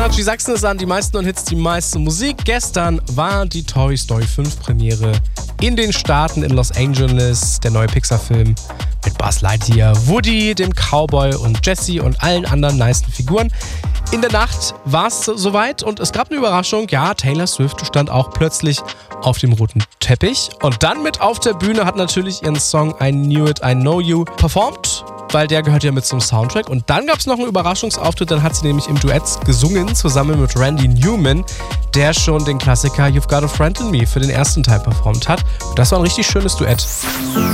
Jana G. Sachsen ist an, die meisten neuen Hits, die meiste Musik. Gestern war die Toy Story 5 Premiere in den Staaten, in Los Angeles, der neue Pixar-Film mit Buzz Lightyear, Woody, dem Cowboy und Jessie und allen anderen nicen Figuren. In der Nacht war es soweit und es gab eine Überraschung. Ja, Taylor Swift stand auch plötzlich auf dem roten Teppich. Und dann mit auf der Bühne hat natürlich ihren Song I Knew It, I Know You performt, weil der gehört ja mit zum Soundtrack. Und dann gab es noch einen Überraschungsauftritt, dann hat sie nämlich im Duett gesungen, zusammen mit Randy Newman, der schon den Klassiker You've Got a Friend in Me für den ersten Teil performt hat. Und das war ein richtig schönes Duett.